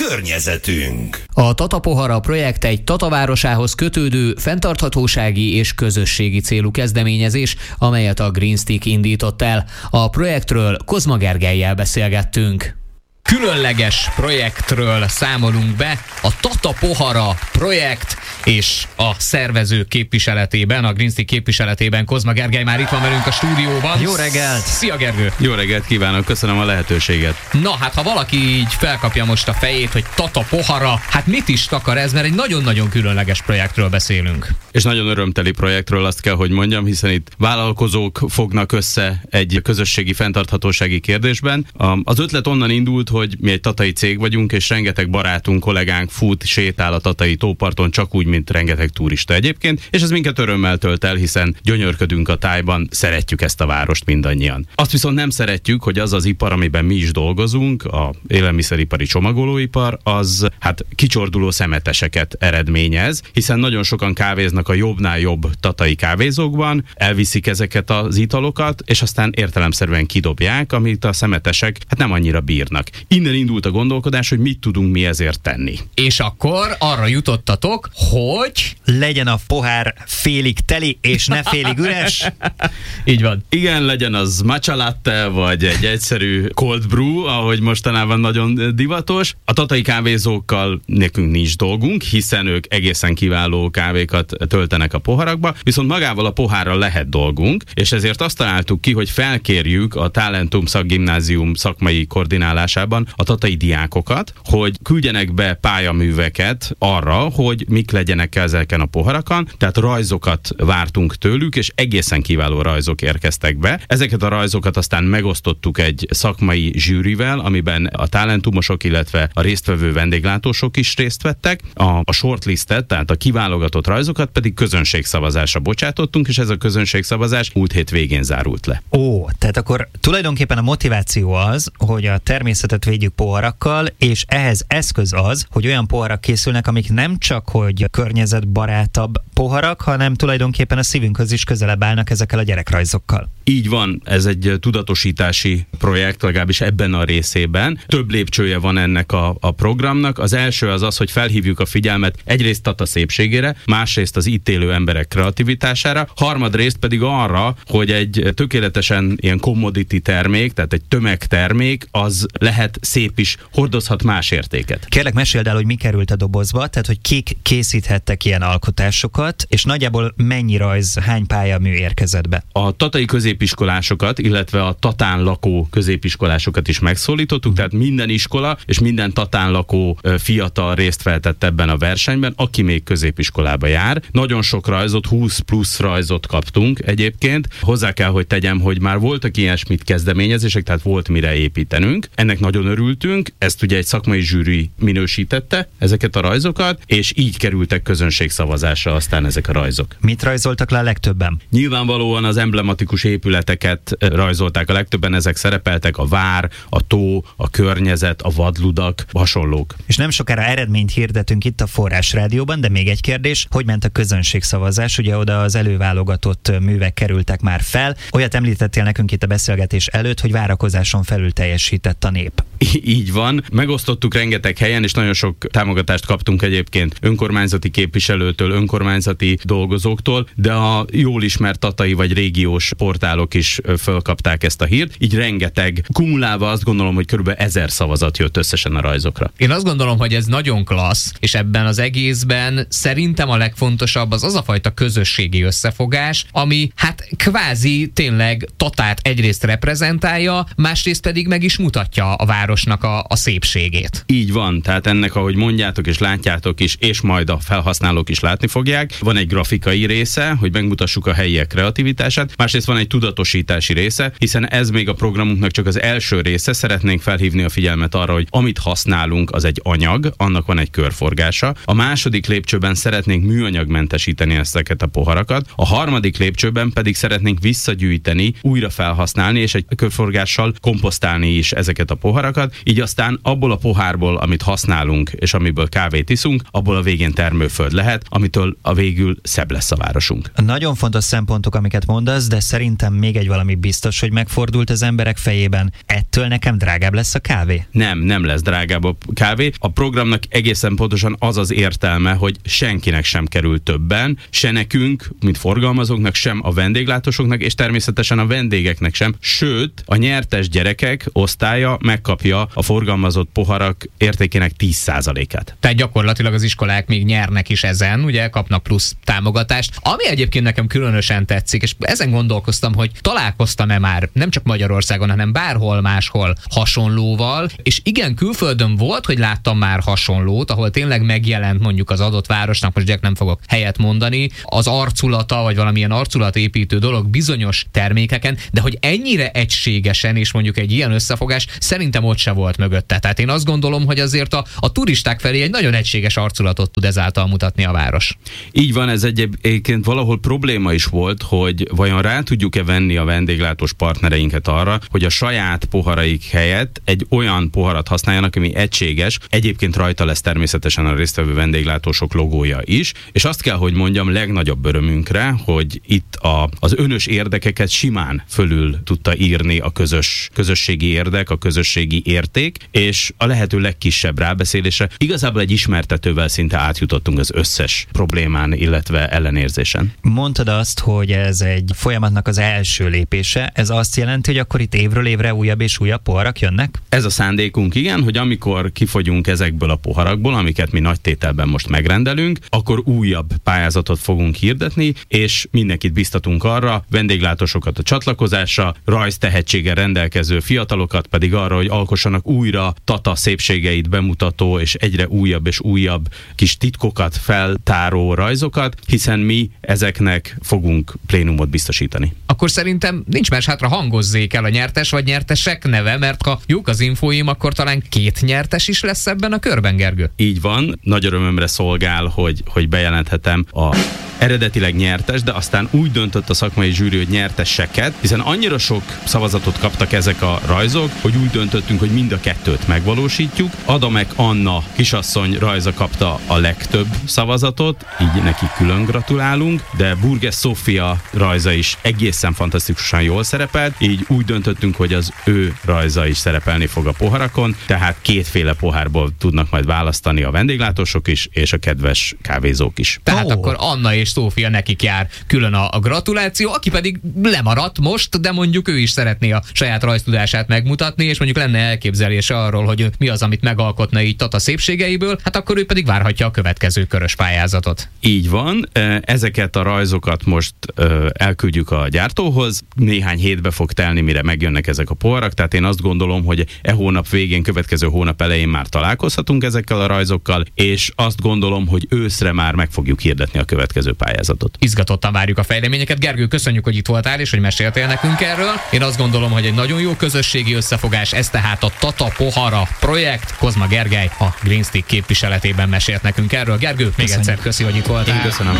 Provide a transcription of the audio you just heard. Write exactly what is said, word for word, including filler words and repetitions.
környezetünk. A Tata Pohara projekt egy Tata városához kötődő fenntarthatósági és közösségi célú kezdeményezés, amelyet a Green Stick indított el. A projektről Kozma Gergellyel beszélgettünk. Különleges projektről számolunk be, a Tata Pohara projekt, és a szervező képviseletében, a Green Stick képviseletében Kozma Gergely már itt van velünk a stúdióban. Jó reggelt! Szia, Gergő! Jó reggelt kívánok, köszönöm a lehetőséget. Na hát, ha valaki így felkapja most a fejét, hogy Tata Pohara, hát mit is takar ez, mert egy nagyon-nagyon különleges projektről beszélünk. És nagyon örömteli projektről, azt kell, hogy mondjam, hiszen itt vállalkozók fognak össze egy közösségi fenntarthatósági kérdésben. Az ötlet onnan indult, hogy mi egy tatai cég vagyunk, és rengeteg barátunk, kollégánk fut, sétál a tatai tóparton, csak úgy, mint rengeteg turista egyébként, és ez minket örömmel tölt el, hiszen gyönyörködünk a tájban, szeretjük ezt a várost mindannyian. Azt viszont nem szeretjük, hogy az az ipar, amiben mi is dolgozunk, a élelmiszeripari csomagolóipar, az hát kicsorduló szemeteseket eredményez, hiszen nagyon sokan kávéznak a jobbnál jobb tatai kávézókban, elviszik ezeket az italokat, és aztán értelemszerűen kidobják, amit a szemetesek hát nem annyira bírnak. Innen indult a gondolkodás, hogy mit tudunk mi ezért tenni. És akkor arra jutottatok, hogy legyen a pohár félig teli, és ne félig üres. Így van. Igen, legyen az matcha latte, vagy egy egyszerű cold brew, ahogy mostanában nagyon divatos. A tatai kávézókkal nekünk nincs dolgunk, hiszen ők egészen kiváló kávékat töltenek a poharakba, viszont magával a pohárral lehet dolgunk, és ezért azt találtuk ki, hogy felkérjük a Talentum Szakgimnázium szakmai koordinálásában a tatai diákokat, hogy küldjenek be pályaműveket arra, hogy mik legyenek ezeken a poharakon, tehát rajzokat vártunk tőlük, és egészen kiváló rajzok érkeztek be. Ezeket a rajzokat aztán megosztottuk egy szakmai zsűrivel, amiben a talentumosok, illetve a résztvevő vendéglátósok is részt vettek. A, a shortlistet, tehát a kiválogatott rajzokat pedig közönségszavazásra bocsátottunk, és ez a közönségszavazás múlt hét végén zárult le. Ó, tehát akkor tulajdonképpen a motiváció az, hogy a természetet védjük poharakkal, és ehhez eszköz az, hogy olyan poharak készülnek, amik nem csak hogy környezetbarátabb poharak, hanem tulajdonképpen a szívünkhöz is közelebb állnak ezekkel a gyerekrajzokkal. Így van, ez egy tudatosítási projekt, legalábbis ebben a részében. Több lépcsője van ennek a, a programnak. Az első az az, hogy felhívjuk a figyelmet egyrészt Tata szépségére, másrészt az itt élő emberek kreativitására, harmadrészt pedig arra, hogy egy tökéletesen ilyen commodity termék, tehát egy tömegtermék, az lehet szép is, hordozhat más értéket. Kérlek, meséld el, hogy mi került a dobozba, tehát hogy kik készíthettek ilyen alkotásokat, és nagyjából mennyi rajz, hány pályamű érkezett be? A tatai középiskolásokat, illetve a Tatán lakó középiskolásokat is megszólítottuk, tehát minden iskola és minden Tatán lakó fiatal részt vehetett ebben a versenyben, aki még középiskolába jár. Nagyon sok rajzot, húsz plusz rajzot kaptunk egyébként. Hozzá kell, hogy tegyem, hogy már voltak ilyesmit kezdeményezések, tehát volt mire építenünk. Ennek nagyon örültünk, ezt ugye egy szakmai zsűri minősítette, ezeket a rajzokat, és így kerültek közönségszavazásra aztán ezek a rajzok. Mit rajzoltak le a legtöbben? Nyilvánvalóan az emblematikus épületeket rajzolták a legtöbben, ezek szerepeltek, a vár, a tó, a környezet, a vadludak, hasonlók. És nem sokára eredményt hirdetünk itt a Forrás Rádióban, de még egy kérdés, hogy ment a közönségszavazás? Ugye oda az előválogatott művek kerültek már fel. Olyat említettél nekünk itt a beszélgetés előtt, hogy várakozáson felül teljesített a nép. Így van. Megosztottuk rengeteg helyen, és nagyon sok támogatást kaptunk egyébként önkormányzati képviselőtől, önkormányzati dolgozóktól, de a jól ismert tatai vagy régiós portálok is fölkapták ezt a hírt. Így rengeteg, kumulálva azt gondolom, hogy körülbelül ezer szavazat jött összesen a rajzokra. Én azt gondolom, hogy ez nagyon klassz, és ebben az egészben szerintem a legfontosabb az az a fajta közösségi összefogás, ami hát kvázi tényleg Tatát egyrészt reprezentálja, másrészt pedig meg is mutatja a városnak a, a szépségét. Így van, tehát ennek, ahogy mondjátok és látjátok is, és majd a felhasználók is látni fogják, van egy grafikai része, hogy megmutassuk a helyiek kreativitását, másrészt van egy tudatosítási része, hiszen ez még a programunknak csak az első része, szeretnénk felhívni a figyelmet arra, hogy amit használunk, az egy anyag, annak van egy körforgása. A második lépcsőben szeretnénk műanyagmentesíteni ezeket a poharakat, a harmadik lépcsőben pedig szeretnénk visszagyűjteni, újra felhasználni, és egy körforgással komposztálni is ezeket a poharakat, így aztán abból a pohárból, amit használunk, és amiből kávét iszunk, abból a végén termőföld lehet, amitől a végül szebb lesz a városunk. Nagyon fontos szempontok, amiket mondasz, de szerintem még egy valami biztos, hogy megfordult az emberek fejében. Ettől nekem drágább lesz a kávé? Nem, nem lesz drágább a kávé. A programnak egészen pontosan az az értelme, hogy senkinek sem kerül többen, se nekünk, mint forgalmazóknak, sem a vendéglátósoknak, és természetesen a vendégeknek sem. Sőt, a nyertes gyerekek osztálya megkapja a forgalmazott poharak értékének tíz százalékát. Tehát gyakorlatilag az iskolák még nyernek is ezen, ugye kapnak plusz támogatást. Ami egyébként nekem különösen tetszik, és ezen gondolkoztam, hogy találkoztam-e már nem csak Magyarországon, hanem bárhol máshol hasonlóval, és igen, külföldön volt, hogy láttam már hasonlót, ahol tényleg megjelent mondjuk az adott városnak, most Jack nem fogok helyet mondani, az arculata, vagy valamilyen arculatépítő dolog bizonyos termékeken, de hogy ennyire egységesen, és mondjuk egy ilyen összefogás szerintem ott se volt mögötte. Tehát én azt gondolom, hogy azért a, a turisták felé egy nagyon egységes arculatot tud ezáltal mutatni a város. Így van, ez egyébként valahol probléma is volt, hogy vajon rá tudjuk-e venni a vendéglátós partnereinket arra, hogy a saját poharaik helyett egy olyan poharat használjanak, ami egységes. Egyébként rajta lesz természetesen a résztvevő vendéglátósok logója is, és azt kell, hogy mondjam, legnagyobb örömünkre, hogy itt a, az önös érdekeket simán fölül tudta írni a közös, közösségi érdek, a közösségi érték, és a lehető legkisebb rábeszélésre igazából egy ismertetővel szinte átjutottunk az összes problémán, illetve ellenérzésen. Mondtad azt, hogy ez egy folyamatnak az első lépése. Ez azt jelenti, hogy akkor itt évről évre újabb és újabb poharak jönnek? Ez a szándékunk, igen, hogy amikor kifogyunk ezekből a poharakból, amiket mi nagy tételben most megrendelünk, akkor újabb pályázatot fogunk hirdetni, és mindenkit biztatunk arra, vendéglátósokat a csatlakozásra, rajztehetséggel rendelkező fiatalokat pedig arra, hogy alkossanak újra Tata szépségeit bemutató és egyre újabb és újabb kis titkokat feltáró rajzokat, hiszen mi ezeknek fogunk plénumot biztosítani. Akkor szerintem nincs más hátra, hangozzék el a nyertes vagy nyertesek neve, mert ha jók az infóim, akkor talán két nyertes is lesz ebben a körben, Gergő. Így van, nagy örömömre szolgál, hogy, hogy bejelenthetem a eredetileg nyertes, de aztán úgy döntött a szakmai zsűri, hogy nyerteseket, hiszen annyira sok szavazatot kaptak ezek a rajzok, hogy úgy döntöttünk, hogy mind a kettőt megvalósítjuk. Adamek Anna kisasszony rajza kapta a legtöbb szavazatot, így neki külön gratulálunk, de Burgess Szófia rajza is egészen fantasztikusan jól szerepelt, így úgy döntöttünk, hogy az ő rajza is szerepelni fog a poharakon, tehát kétféle pohárból tudnak majd választani a vendéglátósok is, és a kedves kávézók is. Tehát Oh. akkor Anna és Szófia nekik jár külön a, a gratuláció, aki pedig lemaradt most, de mondjuk ő is szeretné a saját rajztudását megmutatni, és mondjuk lenne elképzelése arról, hogy mi az, amit megalkotna így Tata szépségeiből, hát akkor ő pedig várhatja a következő körös pályázatot. Így van, ezeket a rajzokat most elküldjük a gyártóhoz, néhány hétbe fog telni, mire megjönnek ezek a poharak, tehát én azt gondolom, hogy e hónap végén, következő hónap elején már találkozhatunk ezekkel a rajzokkal, és azt gondolom, hogy őszre már meg fogjuk hirdetni a következő pályázatot. Izgatottan várjuk a fejleményeket. Gergő, köszönjük, hogy itt voltál és hogy meséltél nekünk erről. Én azt gondolom, hogy egy nagyon jó közösségi összefogás, ez tehát a Tata Pohara projekt. Kozma Gergely a Green Stick képviseletében mesélt nekünk erről. Gergő, még Köszönjük. egyszer köszi, hogy itt voltál. Én köszönöm.